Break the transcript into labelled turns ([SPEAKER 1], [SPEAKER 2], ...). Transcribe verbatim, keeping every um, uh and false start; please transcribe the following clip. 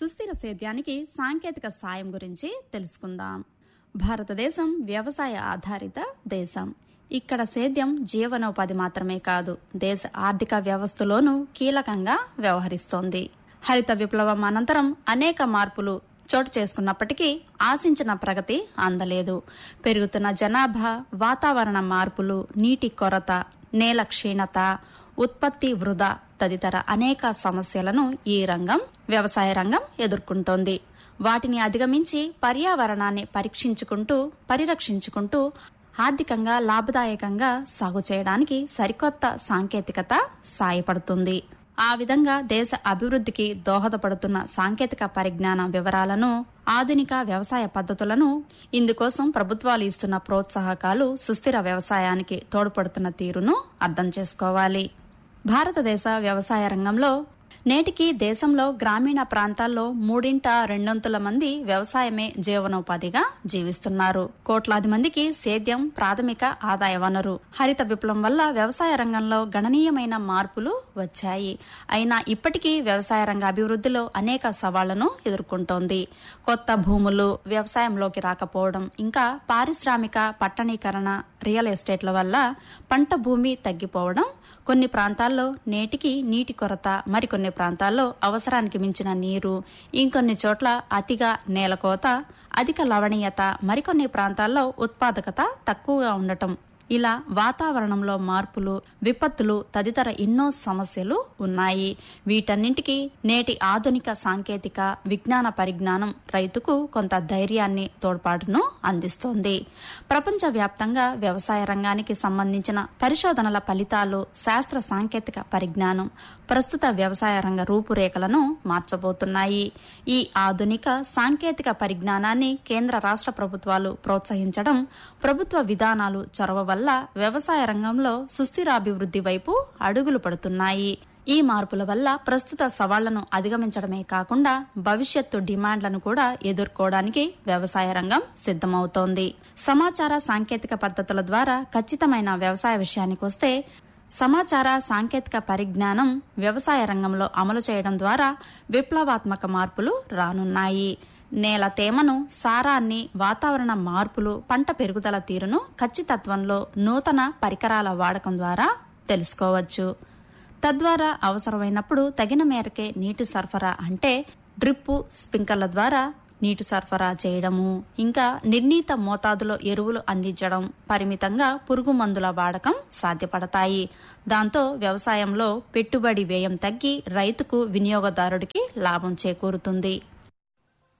[SPEAKER 1] సుస్థిర సేద్యానికి సాంకేతిక సాయం గురించి తెలుసుకుందాం. భారతదేశం వ్యవసాయ ఆధారిత దేశం. ఇక్కడ సేద్యం జీవనోపాధి మాత్రమే కాదు, దేశ ఆర్థిక వ్యవస్థలోనూ కీలకంగా వ్యవహరిస్తోంది. హరిత విప్లవం అనంతరం అనేక మార్పులు చోటు చేసుకున్నప్పటికీ ఆశించిన ప్రగతి అందలేదు. పెరుగుతున్న జనాభా, వాతావరణ మార్పులు, నీటి కొరత, నేల క్షీణత, ఉత్పత్తి వృధా తదితర అనేక సమస్యలను ఈ రంగం వ్యవసాయ రంగం ఎదుర్కొంటోంది. వాటిని అధిగమించి పర్యావరణాన్ని పరీక్షించుకుంటూ పరిరక్షించుకుంటూ ఆర్థికంగా లాభదాయకంగా సాగు చేయడానికి సరికొత్త సాంకేతికత సాయపడుతుంది. ఆ విధంగా దేశ అభివృద్ధికి దోహదపడుతున్న సాంకేతిక పరిజ్ఞాన వివరాలను, ఆధునిక వ్యవసాయ పద్ధతులను, ఇందుకోసం ప్రభుత్వాలు ఇస్తున్న ప్రోత్సాహకాలు సుస్థిర వ్యవసాయానికి తోడ్పడుతున్న తీరును అర్థం చేసుకోవాలి. భారతదేశ వ్యవసాయ రంగంలో నేటికి దేశంలో గ్రామీణ ప్రాంతాల్లో మూడింట రెండొంతుల మంది వ్యవసాయమే జీవనోపాధిగా జీవిస్తున్నారు. కోట్లాది మందికి సేద్యం ప్రాథమిక ఆదాయ వనరు. హరిత విప్లవం వల్ల వ్యవసాయ రంగంలో గణనీయమైన మార్పులు వచ్చాయి. అయినా ఇప్పటికీ వ్యవసాయ రంగ అభివృద్ధిలో అనేక సవాళ్లను ఎదుర్కొంటోంది. కొత్త భూములు వ్యవసాయంలోకి రాకపోవడం, ఇంకా పారిశ్రామిక పట్టణీకరణ, రియల్ ఎస్టేట్ల వల్ల పంట భూమి తగ్గిపోవడం, కొన్ని ప్రాంతాల్లో నేటికి నీటి కొరత, మరికొన్ని ప్రాంతాల్లో అవసరానికి మించిన నీరు, ఇంకొన్ని చోట్ల అతిగా నేలకోత, అధిక లవణీయత, మరికొన్ని ప్రాంతాల్లో ఉత్పాదకత తక్కువగా ఉండటం, ఇలా వాతావరణంలో మార్పులు, విపత్తులు తదితర ఎన్నో సమస్యలు ఉన్నాయి. వీటన్నింటికి నేటి ఆధునిక సాంకేతిక విజ్ఞాన పరిజ్ఞానం రైతుకు కొంత ధైర్యాన్ని, తోడ్పాటును అందిస్తోంది. ప్రపంచవ్యాప్తంగా వ్యవసాయ రంగానికి సంబంధించిన పరిశోధనల ఫలితాలు, శాస్త్ర సాంకేతిక పరిజ్ఞానం ప్రస్తుత వ్యవసాయ రంగ రూపురేఖలను మార్చబోతున్నాయి. ఈ ఆధునిక సాంకేతిక పరిజ్ఞానాన్ని కేంద్ర రాష్ట్ర ప్రభుత్వాలు ప్రోత్సహించడం, ప్రభుత్వ విధానాలు చొరవ వల్ల వ్యవసాయ రంగంలో సుస్థిరాభివృద్ధి వైపు అడుగులు పడుతున్నాయి. ఈ మార్పుల వల్ల ప్రస్తుత సవాళ్లను అధిగమించడమే కాకుండా భవిష్యత్తు డిమాండ్లను కూడా ఎదుర్కోవడానికి వ్యవసాయ రంగం సిద్ధమవుతోంది. సమాచార సాంకేతిక పద్ధతుల ద్వారా ఖచ్చితమైన వ్యవసాయ విషయానికి వస్తే, సమాచార సాంకేతిక పరిజ్ఞానం వ్యవసాయ రంగంలో అమలు చేయడం ద్వారా విప్లవాత్మక మార్పులు రానున్నాయి. నేల తేమను, సారాన్ని, వాతావరణ మార్పులు, పంట పెరుగుదల తీరును ఖచ్చితత్వంలో నూతన పరికరాల వాడకం ద్వారా తెలుసుకోవచ్చు. తద్వారా అవసరమైనప్పుడు తగిన మేరకే నీటి సరఫరా, అంటే డ్రిప్పు, స్ప్రింకర్ల ద్వారా నీటి సరఫరా చేయడము, ఇంకా నిర్ణీత మోతాదులో ఎరువులు అందించడం, పరిమితంగా పురుగు మందుల వాడకం సాధ్యపడతాయి. దాంతో వ్యవసాయంలో పెట్టుబడి వ్యయం తగ్గి రైతుకు, వినియోగదారుడికి లాభం చేకూరుతుంది.